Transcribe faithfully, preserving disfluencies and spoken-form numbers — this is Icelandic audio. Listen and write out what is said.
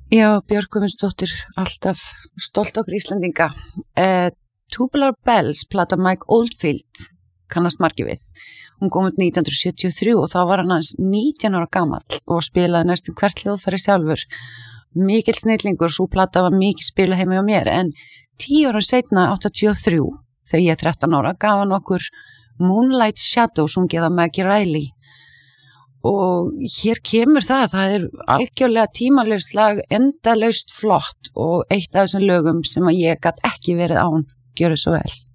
Já, Björk Guðmundsdóttir, alltaf stolt okkur Íslendinga. Uh, Tubular Bells, plata Mike Oldfield, kannast margir við. Hún kom út nítján hundruð sjötíu og þrjú og þá var hann hans nítján ára gamall og spilaði næstum hvert hljóðfæri sjálfur. Mikill snillingur, svo plata var mikið spila heima hjá mér, en tíu árum seinna, áttatíu og þrjú, þegar ég er þrettán ára, gaf hann okkur Moonlight Shadow, sungið af Maggie Reilly. Og hér kemur það, það er algjörlega tímalaust lag, endalaust flott og eitt af þessum lögum sem að ég gat ekki verið án, gjörðu svo vel.